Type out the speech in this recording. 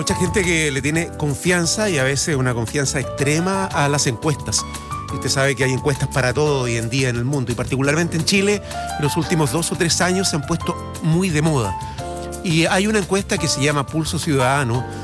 Mucha gente que le tiene confianza y a veces una confianza extrema a las encuestas. Y usted sabe que hay encuestas para todo hoy en día en el mundo y particularmente en Chile, en los últimos 2 o 3 años se han puesto muy de moda. Y hay una encuesta que se llama Pulso Ciudadano,